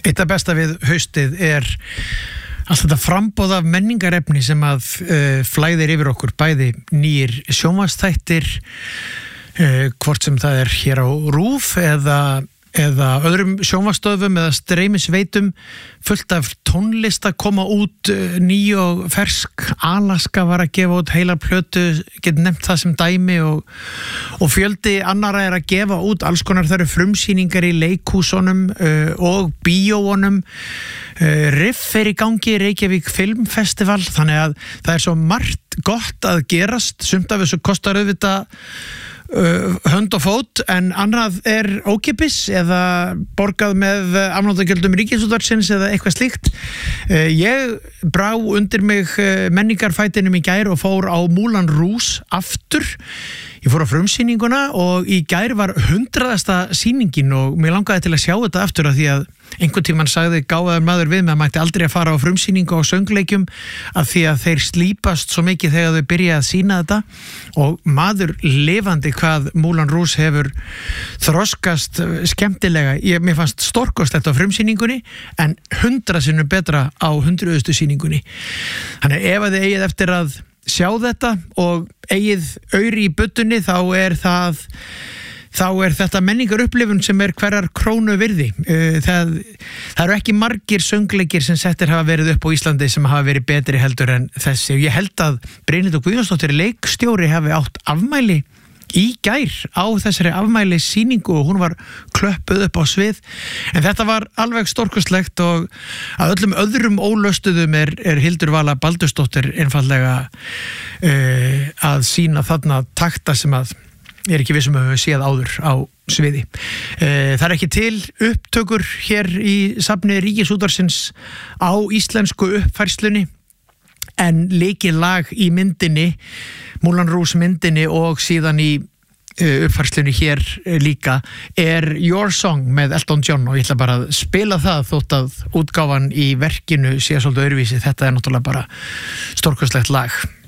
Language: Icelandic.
Eitt af besta við haustið allt þetta framboð af menningarefni sem að flæðir yfir okkur, bæði nýir sjónvarpsþættir, hvort sem það hér á RÚV eða öðrum sjónvarpsstöðvum eða streymisveitum, fullt af tónlist að koma út, ný og fersk. Alaska var að gefa út heila plötu, get nefnt það sem dæmi, og fjöldi annara að gefa út alls konar. Það eru frumsýningar í leikhúsunum og bíóunum. Riff í gangi í Reykjavík Filmfestival, þannig að það svo margt gott að gerast. Sumt af þessu kostar auðvitað hönd og fót, en annað ókeypis eða borgað með afnotagjöldum Ríkisútvarpsins eða eitthvað slíkt. Ég brá undir mig menningarfætinum í gær og fór á Moulin Rouge aftur. Ég fór á frumsýninguna og í gær var 100. sýningin og mér langaði til að sjá þetta aftur, af því að einhvern tímann sagði gáfaður maður við mig að mætti aldrei að fara á frumsýningu á söngleikjum af því að þeir slípast svo mikið þegar þau byrja að sýna þetta, og maður lifandi hvað Moulin Rouge hefur þroskast skemmtilega. Mér fannst stórkostlegt á frumsýningunni en 100 sinnum betra á 100. sýningunni. Þannig ef þið eigið eftir að sjá þetta og eigið auri í budunni, þá er þetta menningarupplifun sem hverjar krónu virði. Það eru ekki margir söngleikir sem settir hafa verið upp á Íslandi sem hafa verið betri heldur en þessi. Ég held að Brynhildur Guðjónsdóttir leikstjóri hafi átt afmæli í gær á þessari afmæli sýningu og hún var klöppuð upp á svið. En þetta var alveg stórkostlegt, og að öllum öðrum ólöstuðum Hildur Vala Baldursdóttir einfaldlega að sýna þarna takta sem að ekki vissum að við séð áður á sviði. Það ekki til upptökur hér í safni Ríkisútvarpsins á íslensku uppfærslunni, en lykillag í myndinni, Moulin Rouge myndinni, og síðan í uppfærslunni hér líka Your Song með Elton John, og ég ætla bara að spila það þótt að útgáfan í verkinu sé svolítið öðruvísi. Þetta náttúrulega bara stórkostlegt lag.